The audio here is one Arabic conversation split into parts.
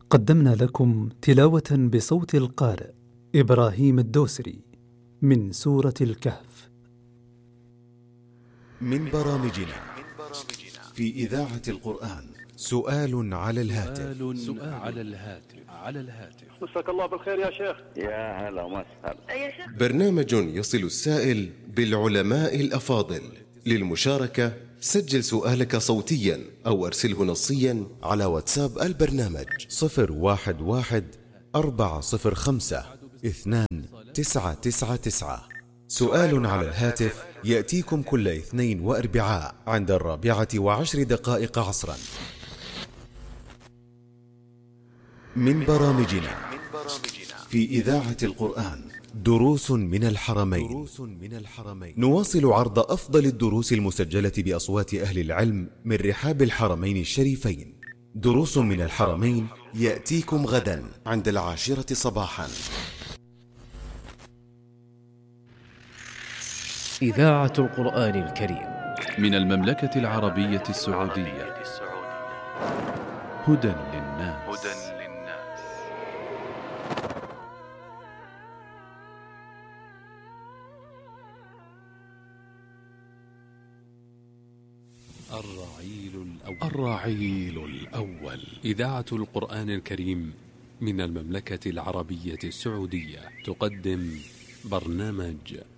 قدمنا لكم تلاوة بصوت القارئ إبراهيم الدوسري من سورة الكهف. من برامجنا في إذاعة القرآن سؤال على الهاتف. مساك الله بالخير يا شيخ. يا هلا وسهلا. برنامج يصل السائل بالعلماء الأفاضل. للمشاركة سجل سؤالك صوتيا أو أرسله نصيا على واتساب البرنامج 011-405-2999. سؤال على الهاتف يأتيكم كل اثنين وأربعاء عند 14:10 عصرا. من برامجنا في إذاعة القرآن دروس من الحرمين. نواصل عرض أفضل الدروس المسجلة بأصوات أهل العلم من رحاب الحرمين الشريفين. دروس من الحرمين يأتيكم غدا عند 10 صباحا. إذاعة القرآن الكريم من المملكة العربية السعودية. هدى للناس. الرعيل الأول. إذاعة القرآن الكريم من المملكة العربية السعودية تقدم برنامج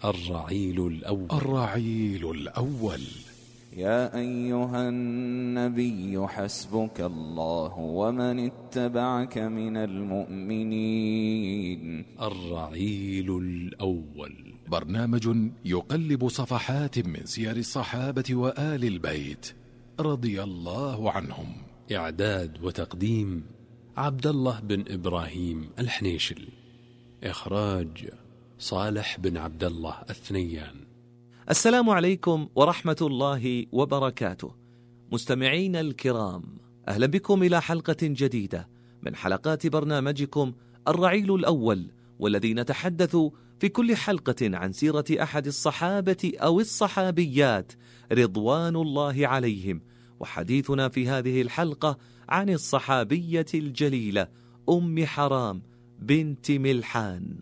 الرعيل الأول. يا أيها النبي حسبك الله ومن اتبعك من المؤمنين. الرعيل الأول برنامج يقلب صفحات من سير الصحابة وآل البيت رضي الله عنهم. إعداد وتقديم عبد الله بن إبراهيم الحنيشل. إخراج صالح بن عبد الله الثنيان. السلام عليكم ورحمة الله وبركاته. مستمعين الكرام، أهلا بكم إلى حلقة جديدة من حلقات برنامجكم الرعيل الأول، والذي نتحدث في كل حلقة عن سيرة أحد الصحابة أو الصحابيات رضوان الله عليهم. وحديثنا في هذه الحلقة عن الصحابية الجليلة أم حرام بنت ملحان.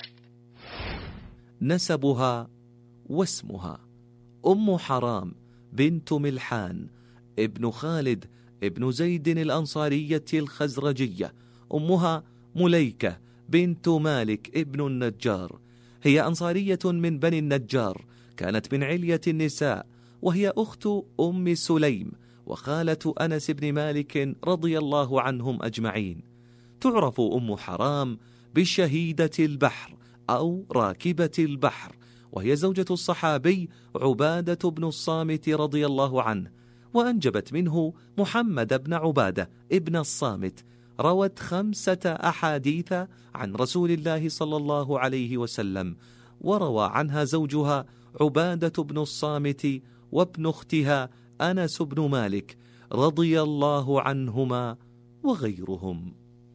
نسبها واسمها: أم حرام بنت ملحان ابن خالد ابن زيد الأنصارية الخزرجية. أمها مليكة بنت مالك ابن النجار، هي أنصارية من بني النجار، كانت من علية النساء، وهي أخت أم سليم وخالة أنس بن مالك رضي الله عنهم أجمعين. تعرف أم حرام بشهيدة البحر أو راكبة البحر، وهي زوجة الصحابي عبادة بن الصامت رضي الله عنه، وأنجبت منه محمد بن عبادة ابن الصامت. روت 5 أحاديث عن رسول الله صلى الله عليه وسلم، وروى عنها زوجها عبادة بن الصامت وابن اختها أنس بن مالك رضي الله عنهما وغيرهم.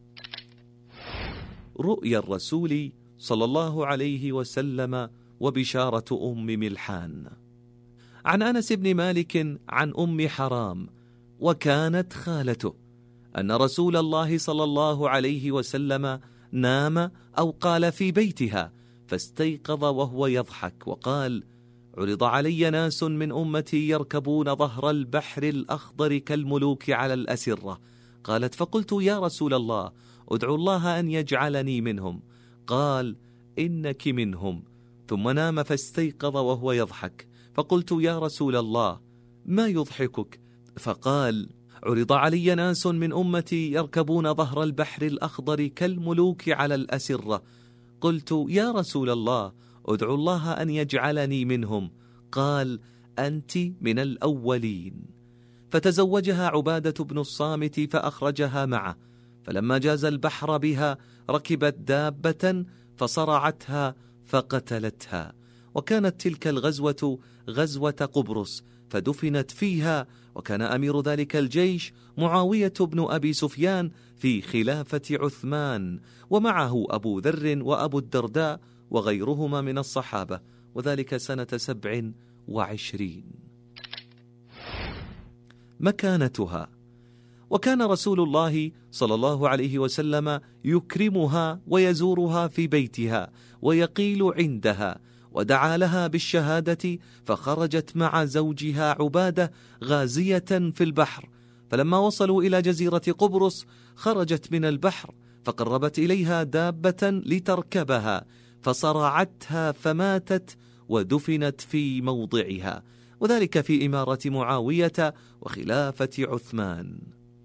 رؤيا الرسول صلى الله عليه وسلم وبشارة أم ملحان. عن أنس بن مالك عن أم حرام وكانت خالته أن رسول الله صلى الله عليه وسلم نام أو قال في بيتها، فاستيقظ وهو يضحك وقال: عرض علي ناس من أمتي يركبون ظهر البحر الأخضر كالملوك على الأسرة. قالت: فقلت: يا رسول الله، ادعو الله أن يجعلني منهم. قال: إنك منهم. ثم نام فاستيقظ وهو يضحك، فقلت: يا رسول الله، ما يضحكك؟ فقال: عرض علي ناس من أمتي يركبون ظهر البحر الأخضر كالملوك على الأسرة. قلت: يا رسول الله، ادعو الله أن يجعلني منهم. قال: أنت من الأولين. فتزوجها عبادة بن الصامت فأخرجها معه، فلما جاز البحر بها ركبت دابة فصرعتها فقتلتها. وكانت تلك الغزوة غزوة قبرص، فدفنت فيها، وكان أمير ذلك الجيش معاوية بن أبي سفيان في خلافة عثمان، ومعه أبو ذر وأبو الدرداء وغيرهما من الصحابة، وذلك سنة 27. مكانتها: وكان رسول الله صلى الله عليه وسلم يكرمها ويزورها في بيتها ويقيل عندها، ودعا لها بالشهادة، فخرجت مع زوجها عبادة غازية في البحر، فلما وصلوا إلى جزيرة قبرص خرجت من البحر فقربت إليها دابة لتركبها فصرعتها فماتت ودفنت في موضعها، وذلك في إمارة معاوية وخلافة عثمان.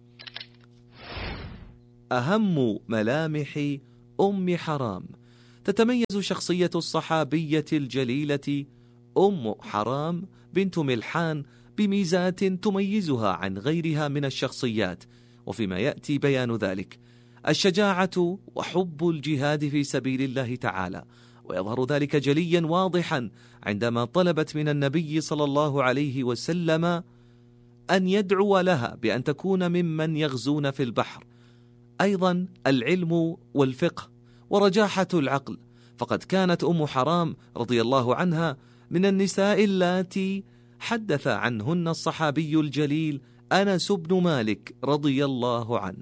أهم ملامح أم حرام. تتميز شخصية الصحابية الجليلة أم حرام بنت ملحان بميزات تميزها عن غيرها من الشخصيات، وفيما يأتي بيان ذلك: الشجاعة وحب الجهاد في سبيل الله تعالى، ويظهر ذلك جليا واضحا عندما طلبت من النبي صلى الله عليه وسلم أن يدعو لها بأن تكون ممن يغزون في البحر. أيضا العلم والفقه ورجاحة العقل، فقد كانت أم حرام رضي الله عنها من النساء اللاتي حدث عنهن الصحابي الجليل أنس بن مالك رضي الله عنه.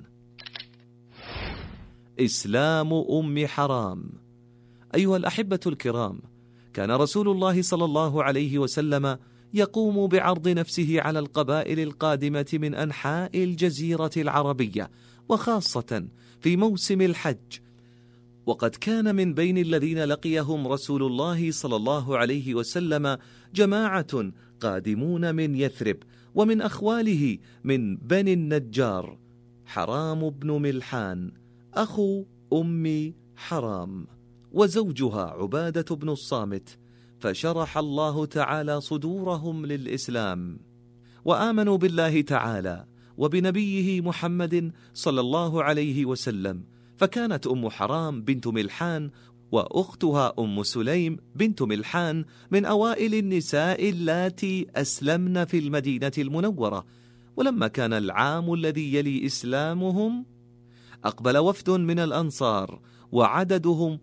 إسلام أم حرام. أيها الأحبة الكرام، كان رسول الله صلى الله عليه وسلم يقوم بعرض نفسه على القبائل القادمة من أنحاء الجزيرة العربية، وخاصة في موسم الحج، وقد كان من بين الذين لقيهم رسول الله صلى الله عليه وسلم جماعة قادمون من يثرب ومن أخواله من بني النجار، حرام بن ملحان أخو أم حرام وزوجها عبادة بن الصامت، فشرح الله تعالى صدورهم للإسلام وآمنوا بالله تعالى وبنبيه محمد صلى الله عليه وسلم. فكانت أم حرام بنت ملحان وأختها أم سليم بنت ملحان من أوائل النساء اللاتي أسلمن في المدينة المنورة. ولما كان العام الذي يلي إسلامهم أقبل وفد من الأنصار وعددهم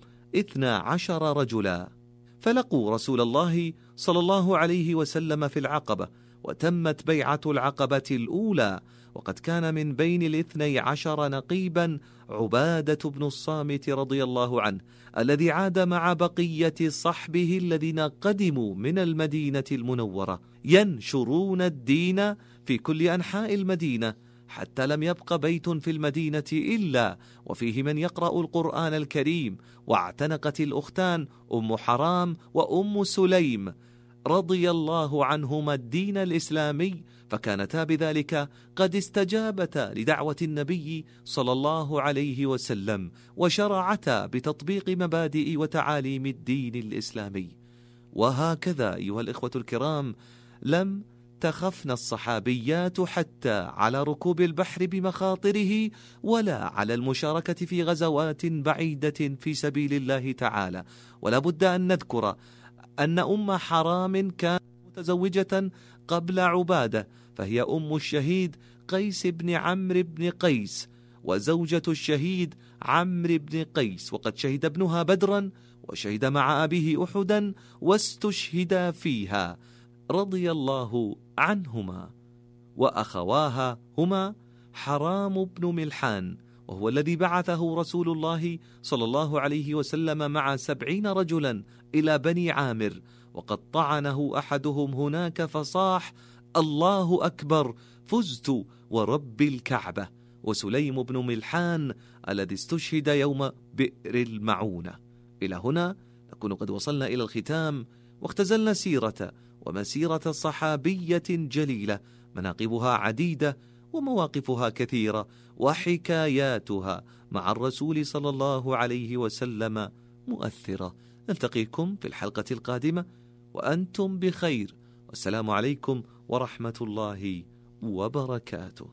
12 رجلا، فلقوا رسول الله صلى الله عليه وسلم في العقبة، وتمت بيعة العقبة الأولى، وقد كان من بين 12 نقيبا عبادة بن الصامت رضي الله عنه، الذي عاد مع بقية صحبه الذين قدموا من المدينة المنورة ينشرون الدين في كل أنحاء المدينة، حتى لم يبق بيت في المدينة إلا وفيه من يقرأ القرآن الكريم. واعتنقت الأختان أم حرام وأم سليم رضي الله عنهما الدين الإسلامي، فكانتا بذلك قد استجابتا لدعوة النبي صلى الله عليه وسلم، وشرعتا بتطبيق مبادئ وتعاليم الدين الإسلامي. وهكذا أيها الإخوة الكرام، لم تخفن الصحابيات حتى على ركوب البحر بمخاطره ولا على المشاركة في غزوات بعيدة في سبيل الله تعالى. ولا بد أن نذكر أن أم حرام كانت متزوجة قبل عبادة، فهي أم الشهيد قيس بن عمرو بن قيس وزوجة الشهيد عمرو بن قيس، وقد شهد ابنها بدرا وشهد مع أبيه أحدا واستشهدا فيها رضي الله عنهما. وأخواها هما حرام بن ملحان، وهو الذي بعثه رسول الله صلى الله عليه وسلم مع 70 رجلا إلى بني عامر، وقد طعنه أحدهم هناك فصاح: الله أكبر، فزت ورب الكعبة. وسليم بن ملحان الذي استشهد يوم بئر المعونة. إلى هنا نكون قد وصلنا إلى الختام، واختزلنا سيرة ومسيرة صحابية جليلة، مناقبها عديدة ومواقفها كثيرة وحكاياتها مع الرسول صلى الله عليه وسلم مؤثرة. نلتقيكم في الحلقة القادمة وأنتم بخير، والسلام عليكم ورحمة الله وبركاته.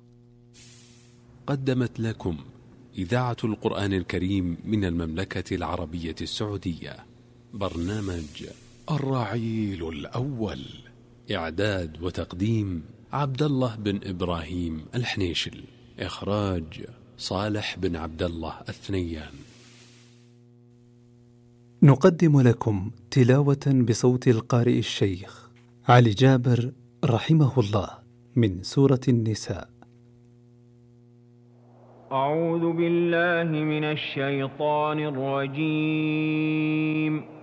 قدمت لكم إذاعة القرآن الكريم من المملكة العربية السعودية برنامج الرعيل الأول، إعداد وتقديم عبد الله بن إبراهيم الحنيشل، إخراج صالح بن عبد الله الثنيان. نقدم لكم تلاوة بصوت القارئ الشيخ علي جابر رحمه الله من سورة النساء. أعوذ بالله من الشيطان الرجيم